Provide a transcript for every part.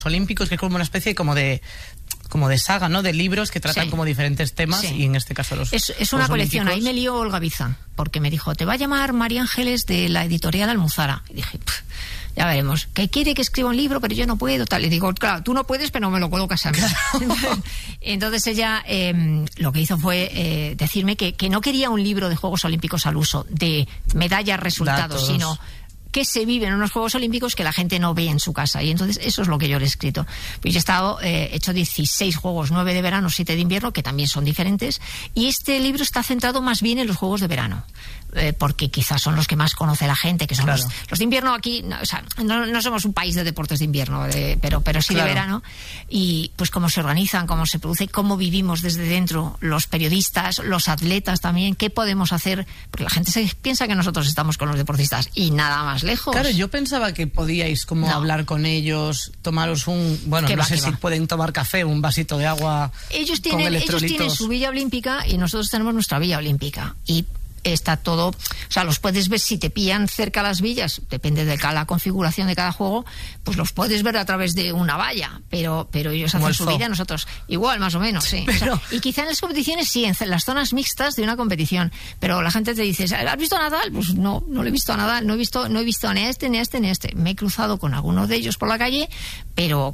Olímpicos, que es como una especie como de saga, ¿no? De libros que tratan como diferentes temas, y en este caso es una colección. Ahí me lió Olga Biza, porque me dijo, te va a llamar María Ángeles de la editorial Almuzara. Y dije, ya veremos, que quiere que escriba un libro, pero yo no puedo, tal. Y digo, claro, tú no puedes, pero no me lo colocas a mí. Claro. Entonces ella lo que hizo fue decirme que no quería un libro de Juegos Olímpicos al uso, de medallas, resultados, sino que se vive en unos Juegos Olímpicos que la gente no ve en su casa. Y entonces eso es lo que yo le he escrito. Pues yo he estado, hecho 16 juegos, 9 de verano, 7 de invierno, que también son diferentes. Y este libro está centrado más bien en los Juegos de verano. Porque quizás son los que más conoce la gente, que son los de invierno aquí. No, o sea, no somos un país de deportes de invierno, pero sí de verano. Y pues cómo se organizan, cómo se produce, cómo vivimos desde dentro, los periodistas, los atletas también, qué podemos hacer. Porque la gente se piensa que nosotros estamos con los deportistas y nada más lejos. Claro, yo pensaba que podíais hablar con ellos, tomaros no sé si pueden tomar café, un vasito de agua. Ellos tienen su villa olímpica y nosotros tenemos nuestra villa olímpica. Y está todo, o sea, los puedes ver si te pillan cerca las villas, depende de la configuración de cada juego, pues los puedes ver a través de una valla, pero ellos hacen su vida, nosotros igual, más o menos, sí. Pero... O sea, y quizá en las competiciones sí, en las zonas mixtas de una competición, pero la gente te dice, ¿has visto a Nadal? Pues no lo he visto a Nadal, no he visto ni a este, ni a este, ni a este. Me he cruzado con algunos de ellos por la calle, pero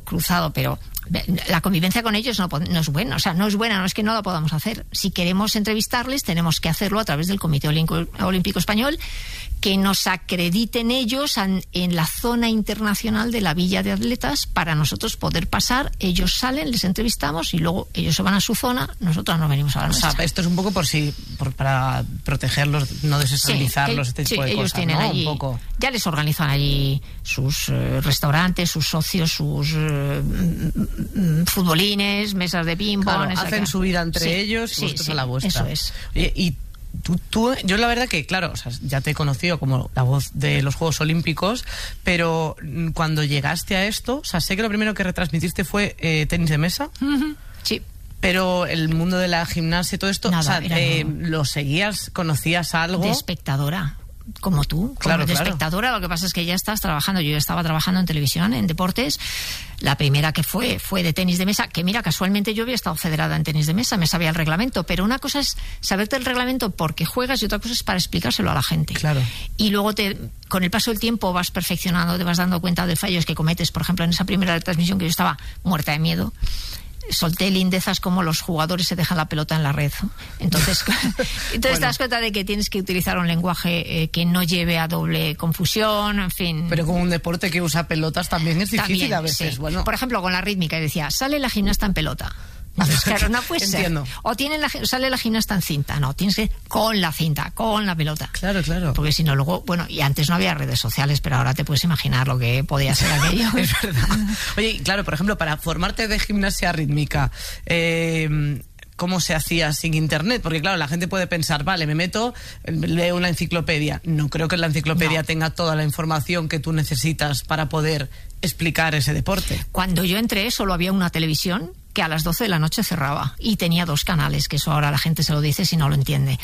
la convivencia con ellos no es buena, o sea, no es que no la podamos hacer. Si queremos entrevistarles, tenemos que hacerlo a través del Comité Olímpico Español, que nos acrediten ellos en la zona internacional de la Villa de Atletas para nosotros poder pasar. Ellos salen, les entrevistamos y luego ellos se van a su zona, nosotros nos venimos a la nuestra. O sea, esto es un poco para protegerlos, no desestabilizarlos, este tipo de ellos cosas, tienen, ¿no? allí, un poco. Ya les organizan allí sus restaurantes, sus socios, sus futbolines, mesas de ping-pong. Claro, hacen su vida entre ellos y vosotros a la vuestra. Eso es. Oye, y yo la verdad que, claro, o sea, ya te he conocido como la voz de los Juegos Olímpicos, pero cuando llegaste a esto, o sea, sé que lo primero que retransmitiste fue tenis de mesa. Sí. Pero el mundo de la gimnasia y todo esto, nada, ¿lo seguías? ¿Conocías algo? De espectadora. Como tú, claro. espectadora. Lo que pasa es que ya estás trabajando. Yo ya estaba trabajando en televisión, en deportes. La primera que fue de tenis de mesa, que mira, casualmente yo había estado federada en tenis de mesa, me sabía el reglamento, pero una cosa es saberte el reglamento porque juegas y otra cosa es para explicárselo a la gente. Claro. Y luego con el paso del tiempo vas perfeccionando, te vas dando cuenta de fallos que cometes. Por ejemplo, en esa primera transmisión que yo estaba muerta de miedo, solté lindezas como los jugadores se dejan la pelota en la red. Entonces te das cuenta de que tienes que utilizar un lenguaje que no lleve a doble confusión, en fin. Pero con un deporte que usa pelotas también es difícil a veces. Sí. Bueno. Por ejemplo, con la rítmica, decía, sale la gimnasta en pelota. Entonces, claro, no puede ser. O sale la gimnasta en cinta. No, tienes que con la cinta, con la pelota. Claro. Porque si no, luego, y antes no había redes sociales, pero ahora te puedes imaginar lo que podía ser aquello. Es verdad. Oye, claro, por ejemplo, para formarte de gimnasia rítmica, ¿cómo se hacía sin internet? Porque claro, la gente puede pensar, vale, me meto, leo una enciclopedia. No creo que la enciclopedia tenga toda la información que tú necesitas para poder explicar ese deporte. Cuando yo entré solo había una televisión que a las 12 de la noche cerraba y tenía 2 canales, que eso ahora la gente se lo dice si no lo entiende.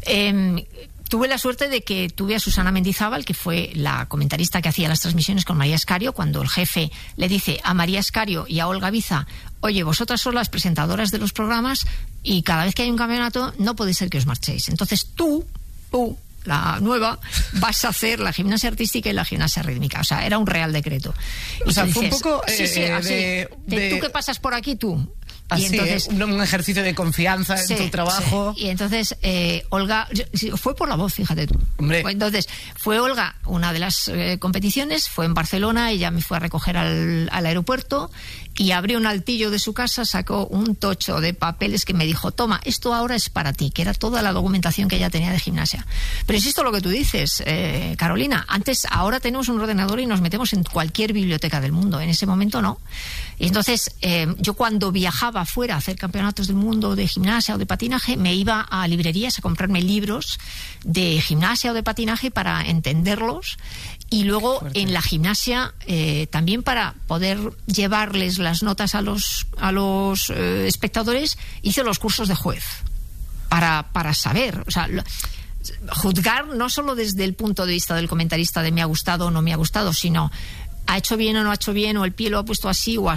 Tuve la suerte de que tuve a Susana Mendizábal, que fue la comentarista que hacía las transmisiones con María Escario, cuando el jefe le dice a María Escario y a Olga Biza, oye, vosotras sois las presentadoras de los programas y cada vez que hay un campeonato no puede ser que os marchéis. Entonces tú, la nueva, vas a hacer la gimnasia artística y la gimnasia rítmica. O sea, era un real decreto. Y o sea, fue un poco tú que pasas por aquí, tú. Así, y entonces, un ejercicio de confianza en tu trabajo. Sí. Y entonces Olga, fue por la voz, fíjate tú. Hombre. Entonces fue Olga, una de las competiciones, fue en Barcelona, ella me fue a recoger al aeropuerto y abrió un altillo de su casa, sacó un tocho de papeles que me dijo, toma, esto ahora es para ti, que era toda la documentación que ella tenía de gimnasia. Pero insisto lo que tú dices, Carolina, ahora tenemos un ordenador y nos metemos en cualquier biblioteca del mundo, en ese momento no. Y entonces yo cuando viajaba fuera a hacer campeonatos del mundo de gimnasia o de patinaje, me iba a librerías a comprarme libros de gimnasia o de patinaje para entenderlos. Y luego en la gimnasia también para poder llevarles las notas a los espectadores, hice los cursos de juez para saber, o sea, juzgar no solo desde el punto de vista del comentarista de me ha gustado o no me ha gustado, sino ha hecho bien o no ha hecho bien, o el pie lo ha puesto así o así.